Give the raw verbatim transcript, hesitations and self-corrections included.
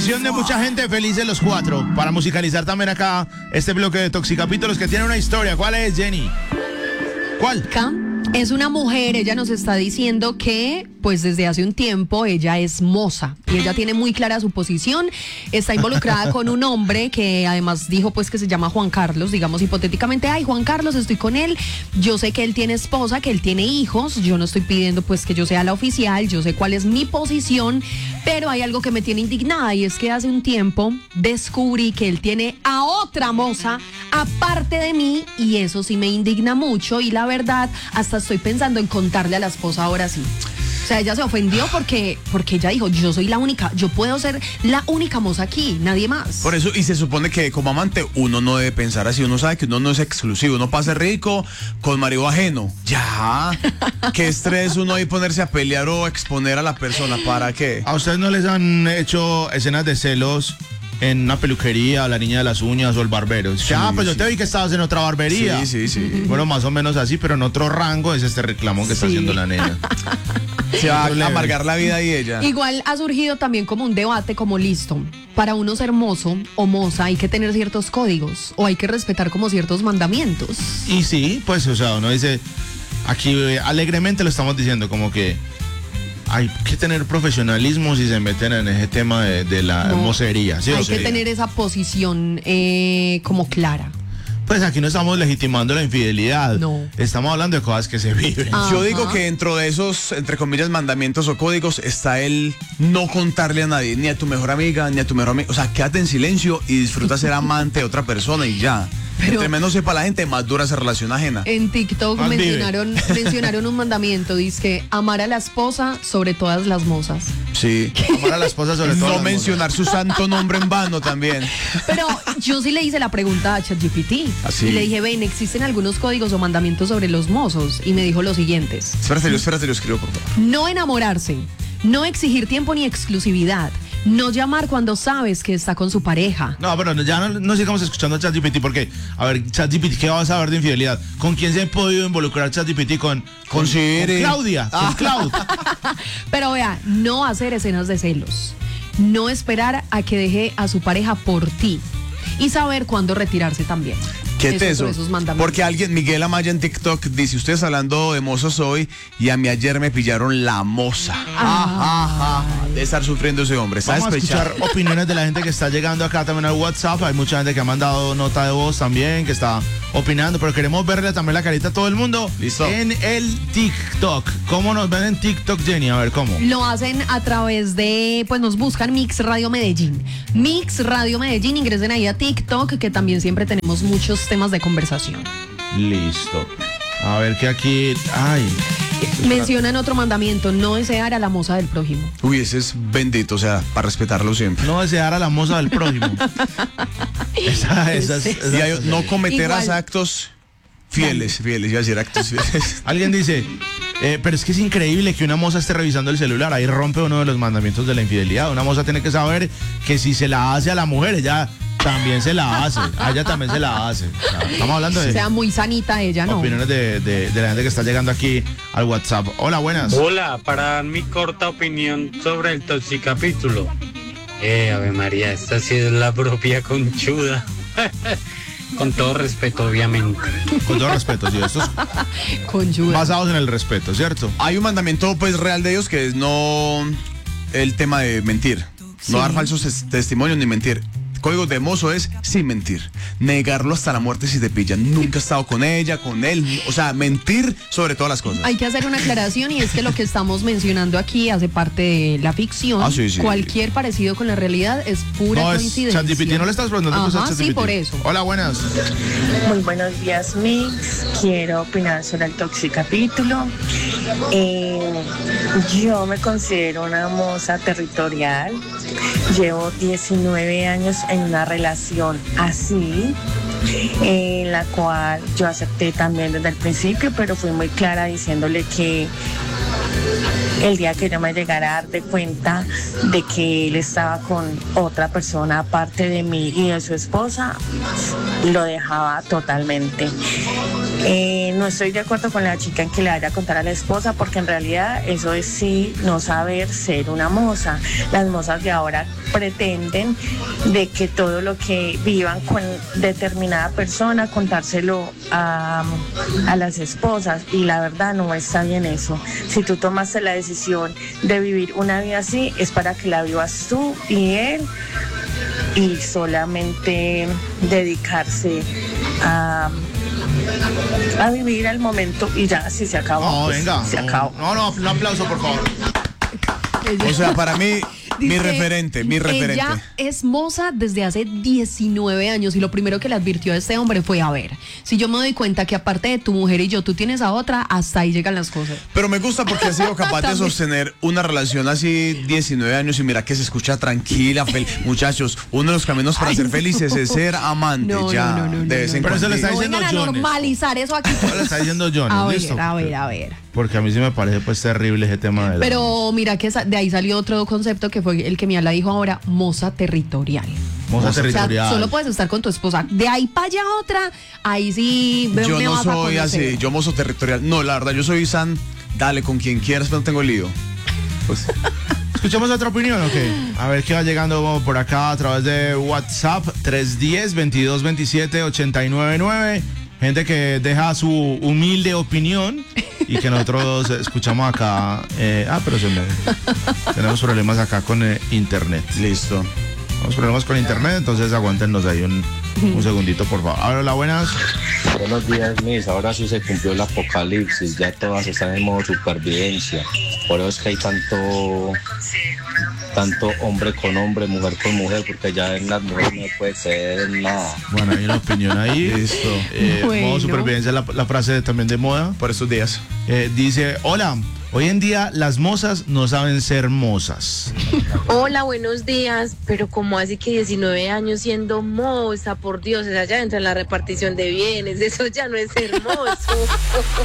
petición de mucha gente, felices los cuatro, para musicalizar también acá este bloque de Toxicapítulos que tiene una historia. ¿Cuál es, Jenny? ¿Cuál? Es una mujer, ella nos está diciendo que pues desde hace un tiempo ella es moza y ella tiene muy clara su posición, está involucrada con un hombre que además dijo pues que se llama Juan Carlos, digamos hipotéticamente, ay Juan Carlos, estoy con él, yo sé que él tiene esposa, que él tiene hijos, yo no estoy pidiendo pues que yo sea la oficial, yo sé cuál es mi posición, pero hay algo que me tiene indignada y es que hace un tiempo descubrí que él tiene a otra moza aparte de mí y eso sí me indigna mucho y la verdad hasta estoy pensando en contarle a la esposa ahora sí. O sea, ella se ofendió porque, porque ella dijo, yo soy la única, yo puedo ser la única moza aquí, nadie más. Por eso, y se supone que como amante uno no debe pensar así, uno sabe que uno no es exclusivo, uno pasa rico con marido ajeno. Ya, qué estrés uno ahí ponerse a pelear o exponer a la persona, ¿para qué? ¿A ustedes no les han hecho escenas de celos en una peluquería, la niña de las uñas o el barbero? Sí, ah, pues sí. Yo te vi que estabas en otra barbería. Sí, sí, sí. Bueno, más o menos así, pero en otro rango es este reclamo que sí. Está haciendo la nena. Se va a amargar la vida y ella. Igual ha surgido también como un debate como listo. Para uno ser mozo o moza hay que tener ciertos códigos o hay que respetar como ciertos mandamientos. Y sí, pues, o sea, uno dice, aquí eh, alegremente lo estamos diciendo, como que hay que tener profesionalismo si se meten en ese tema de, de la no, mocería. ¿Sí hay que tener esa posición eh, como clara. Pues aquí no estamos legitimando la infidelidad. No. Estamos hablando de cosas que se viven. Ajá. Yo digo que dentro de esos, entre comillas, mandamientos o códigos está el no contarle a nadie, ni a tu mejor amiga, ni a tu mejor amigo. O sea, quédate en silencio y disfruta ser amante de otra persona y ya. Pero entre menos sepa la gente, más dura esa relación ajena. En TikTok mencionaron, mencionaron un mandamiento, dice que amar a la esposa sobre todas las mozas. Sí. Amar a la esposa sobre todas no las mencionar mozas. Su santo nombre en vano también. Pero yo sí le hice la pregunta a ChatGPT. Así. Y le dije, ven, ¿existen algunos códigos o mandamientos sobre los mozos? Y me dijo los siguientes. Espérate, yo, espérate, lo escribo, por favor. No enamorarse, no exigir tiempo ni exclusividad, no llamar cuando sabes que está con su pareja. No, pero ya no, no sigamos escuchando a ChatGPT porque, a ver, ChatGPT, ¿qué vas a saber de infidelidad? ¿Con quién se ha podido involucrar ChatGPT? Con, con, con, con Claudia, ah. con Cloud. Pero vea, no hacer escenas de celos, no esperar a que deje a su pareja por ti y saber cuándo retirarse también. ¿Qué teso? Porque alguien, Miguel Amaya en TikTok dice, ustedes hablando de mozos hoy y a mí ayer me pillaron la moza. Ah, ah, de estar sufriendo ese hombre. Vamos a escuchar opiniones de la gente que está llegando acá también al WhatsApp. Hay mucha gente que ha mandado nota de voz también, que está opinando, pero queremos verle también la carita a todo el mundo. Listo. En el TikTok. ¿Cómo nos ven en TikTok, Jenny? A ver, ¿cómo? Lo hacen a través de, pues nos buscan Mix Radio Medellín. Mix Radio Medellín, ingresen ahí a TikTok, que también siempre tenemos muchos temas de conversación. Listo. A ver que aquí, ay. Mencionan otro mandamiento, no desear a la moza del prójimo. Uy, ese es bendito, o sea, para respetarlo siempre. No desear a la moza del prójimo. esa, esa, esa, esa, y hay, no cometerás igual, actos fieles, fieles, iba a decir actos fieles. Alguien dice, eh, pero es que es increíble que una moza esté revisando el celular, ahí rompe uno de los mandamientos de la infidelidad. Una moza tiene que saber que si se la hace a la mujer, ella también se la hace, a ella también se la hace. O sea, estamos hablando de... O sea, muy sanita ella, ¿no? Opiniones de, de, de la gente que está llegando aquí al WhatsApp. Hola, buenas. Hola, para dar mi corta opinión sobre el Toxicapítulo. Eh, Ave María, esta sí es la propia conchuda. Con todo respeto, obviamente. Con todo respeto, sí, estos conchuda. Basados en el respeto, ¿cierto? Hay un mandamiento, pues, real de ellos que es no el tema de mentir. Sí. No dar falsos testimonios ni mentir. Código de mozo es sin mentir, negarlo hasta la muerte si te pillan, nunca he estado con ella, con él, o sea, mentir sobre todas las cosas. Hay que hacer una aclaración y es que lo que estamos mencionando aquí hace parte de la ficción. Ah, sí, sí. Cualquier parecido con la realidad es pura no, coincidencia. Es ChatGPT, no le estás preguntando Ajá, a ChatGPT. sí, por eso. Hola, buenas. Muy buenos días, Mix. Quiero opinar sobre el Toxicapítulo. Eh, yo me considero una moza territorial. Llevo diecinueve años en una relación así, en la cual yo acepté también desde el principio, pero fui muy clara diciéndole que el día que yo me llegara a dar de cuenta de que él estaba con otra persona aparte de mí y de su esposa, lo dejaba totalmente. Eh, no estoy de acuerdo con la chica en que le vaya a contar a la esposa, porque en realidad eso es sí no saber ser una moza. Las mozas de ahora pretenden de que todo lo que vivan con determinada persona, contárselo a, a las esposas, y la verdad no está bien eso. Si tú tomaste la decisión de vivir una vida así, es para que la vivas tú y él, y solamente dedicarse a, a vivir el momento y ya, si se acabó. No, pues, venga. se no, acabó. No, no, un aplauso, por favor. O sea, para mí, mi Dice, referente, mi referente. Ella es moza desde hace diecinueve años y lo primero que le advirtió a este hombre fue, a ver, si yo me doy cuenta que aparte de tu mujer y yo, tú tienes a otra, hasta ahí llegan las cosas. Pero me gusta porque ha sido capaz de También. sostener una relación así diecinueve años y mira que se escucha tranquila. fel- Muchachos, uno de los caminos para Ay, ser no. felices es ser amante No, ya. no, no, no, de vez no, en no. Pero eso le está cuando. No diciendo vengan a Jones. normalizar eso aquí. Ahora está diciendo Jones, A ver, listo. a ver, a ver. Porque a mí sí me parece pues terrible ese tema de la- Pero mira que esa- de ahí salió otro concepto que fue el que Miala dijo ahora, moza territorial. moza O sea, territorial. solo puedes estar con tu esposa. De ahí para allá otra, ahí sí me, Yo me no vas a soy conocer. así, yo mozo territorial. No, la verdad, yo soy San, dale con quien quieras, pero no tengo lío. Pues, ¿Escuchamos otra opinión o qué? A ver qué va llegando por acá a través de WhatsApp tres uno cero, veintidós veintisiete, ochenta y nueve nueve. Gente que deja su humilde opinión y que nosotros escuchamos acá. eh, ah, pero se me, tenemos problemas acá con eh, internet. listo. Tenemos problemas con internet, entonces aguántenos ahí un, un segundito, por favor. Ahora, las buenas. Buenos días, Miss. Ahora sí se cumplió el apocalipsis. Ya todas están en modo supervivencia. Por eso es que hay tanto, tanto hombre con hombre, mujer con mujer, porque ya en las mujeres no puede creer en nada. Bueno, hay una opinión ahí. Listo. Eh, Bueno. Modo supervivencia, la, la frase también de moda. Por estos días. Eh, dice, hola, hoy en día las mozas no saben ser mozas. Hola, buenos días, pero como así que diecinueve años siendo moza, por Dios, esa ya entra en la repartición de bienes, eso ya no es hermoso.